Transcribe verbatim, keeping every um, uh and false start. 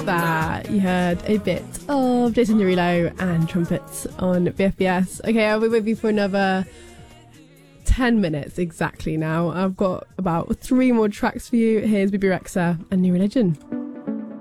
that, you heard a bit of Jason Derulo and trumpets on B F B S. Okay, I'll be with you for another ten minutes exactly now. I've got about three more tracks for you. Here's Bebe Rexha and New Religion.